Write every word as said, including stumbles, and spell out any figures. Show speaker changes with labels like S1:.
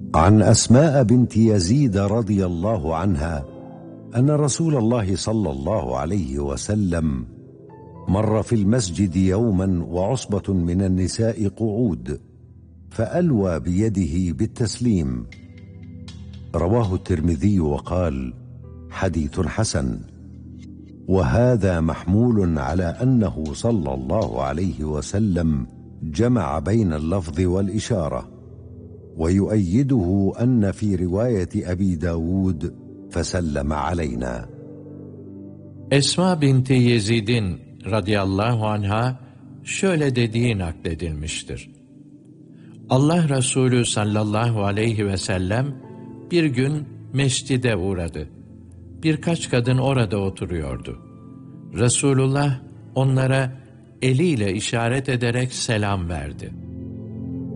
S1: عن أسماء بنت يزيد رضي الله عنها أن رسول الله صلى الله عليه وسلم مر في المسجد يوما وعصبة من النساء قعود، فألوى بيده بالتسليم. رواه الترمذي وقال: حديث حسن. وهذا محمول على أنه صلى الله عليه وسلم جمع بين اللفظ والإشارة، ويؤيده أن في رواية أبي داود: فسلم علينا.
S2: Esma binti Yezid'in radıyallahu anha şöyle dediği nakledilmiştir. Allah Resulü sallallahu aleyhi ve sellem bir gün mescide uğradı. Birkaç kadın orada oturuyordu. Resulullah onlara eliyle işaret ederek selam verdi.